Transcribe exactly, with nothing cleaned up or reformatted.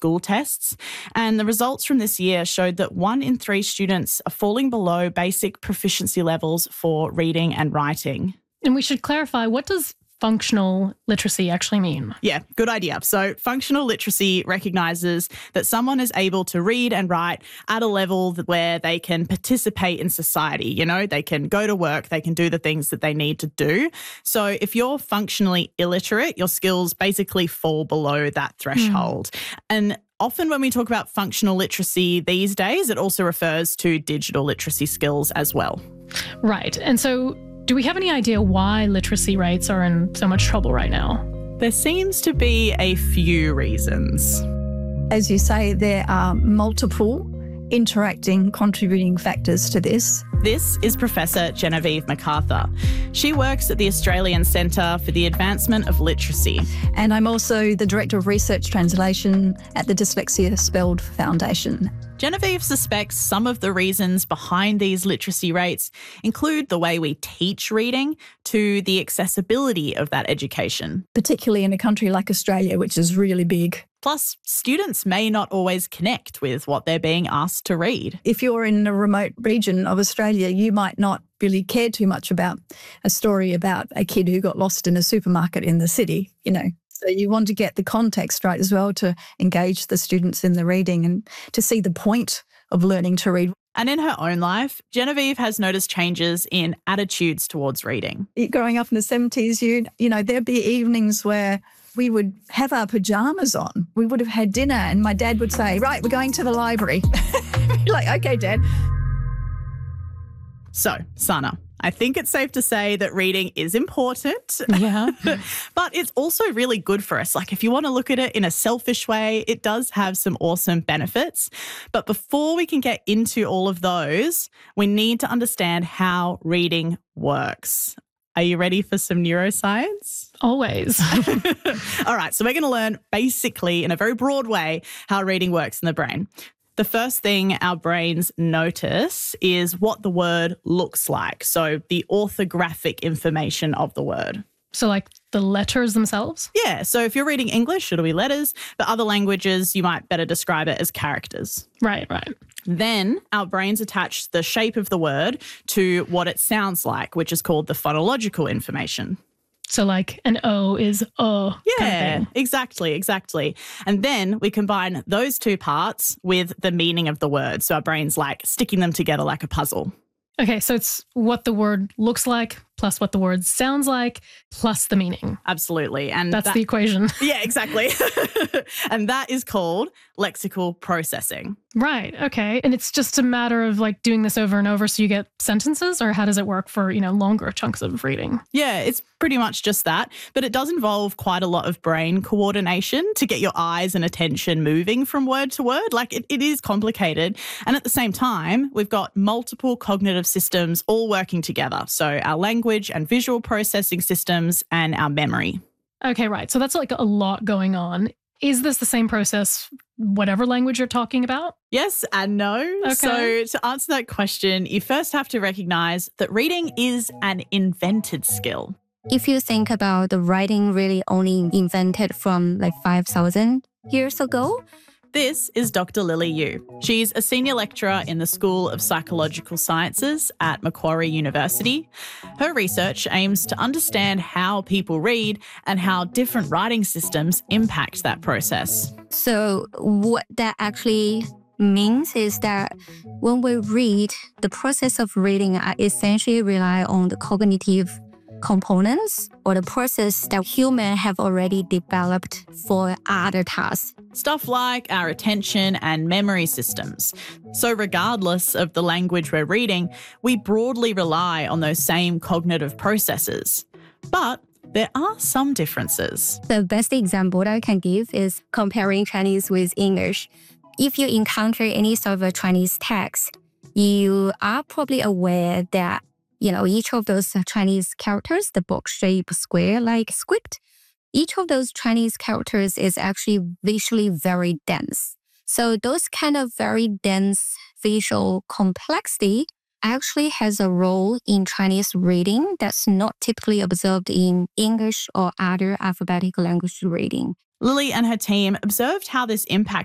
school tests. And the results from this year showed that one in three students are falling below basic proficiency levels for reading and writing. And we should clarify, what does functional literacy actually mean? Yeah, good idea. So functional literacy recognises that someone is able to read and write at a level where they can participate in society. You know, they can go to work, they can do the things that they need to do. So if you're functionally illiterate, your skills basically fall below that threshold. Mm. And often when we talk about functional literacy these days, it also refers to digital literacy skills as well. Right. And so do we have any idea why literacy rates are in so much trouble right now? There seems to be a few reasons. As you say, there are multiple interacting, contributing factors to this. This is Professor Genevieve McArthur. She works at the Australian Centre for the Advancement of Literacy. And I'm also the Director of Research Translation at the Dyslexia Spelled Foundation. Genevieve suspects some of the reasons behind these literacy rates include the way we teach reading to the accessibility of that education. Particularly in a country like Australia, which is really big. Plus, students may not always connect with what they're being asked to read. If you're in a remote region of Australia, you might not really care too much about a story about a kid who got lost in a supermarket in the city, you know. So you want to get the context right as well to engage the students in the reading and to see the point of learning to read. And in her own life, Genevieve has noticed changes in attitudes towards reading. Growing up in the seventies, you, you know, there'd be evenings where we would have our pajamas on. We would have had dinner and my dad would say, right, we're going to the library. You're like, okay, Dad. So, Sana, I think it's safe to say that reading is important. Yeah. But it's also really good for us. Like if you want to look at it in a selfish way, it does have some awesome benefits. But before we can get into all of those, we need to understand how reading works. Are you ready for some neuroscience? Always. All right, so we're going to learn basically in a very broad way how reading works in the brain. The first thing our brains notice is what the word looks like. So the orthographic information of the word. So like the letters themselves? Yeah. So if you're reading English, it'll be letters, but other languages, you might better describe it as characters. Right, right. Then our brains attach the shape of the word to what it sounds like, which is called the phonological information. So like an O is O. Yeah, kind of exactly, exactly. And then we combine those two parts with the meaning of the word. So our brain's like sticking them together like a puzzle. Okay, so it's what the word looks like plus what the word sounds like plus the meaning. Absolutely. And that's that, the equation. Yeah, exactly. And that is called lexical processing. Right. Okay. And it's just a matter of like doing this over and over so you get sentences, or how does it work for, you know, longer chunks of reading? Yeah, it's pretty much just that. But it does involve quite a lot of brain coordination to get your eyes and attention moving from word to word. Like it, it is complicated. And at the same time, we've got multiple cognitive systems all working together. So our language and visual processing systems and our memory. Okay, right. So that's like a lot going on. Is this the same process, whatever language you're talking about? Yes and no. Okay. So to answer that question, you first have to recognize that reading is an invented skill. If you think about the writing really only invented from like five thousand years ago. This is Doctor Lily Yu. She's a senior lecturer in the School of Psychological Sciences at Macquarie University. Her research aims to understand how people read and how different writing systems impact that process. So what that actually means is that when we read, the process of reading essentially rely on the cognitive components or the process that humans have already developed for other tasks. Stuff like our attention and memory systems. So regardless of the language we're reading, we broadly rely on those same cognitive processes. But there are some differences. The best example that I can give is comparing Chinese with English. If you encounter any sort of a Chinese text, you are probably aware that you know, each of those Chinese characters, the box-shaped square-like script, each of those Chinese characters is actually visually very dense. So those kind of very dense visual complexity actually has a role in Chinese reading that's not typically observed in English or other alphabetic language reading. Lily and her team observed how this impacted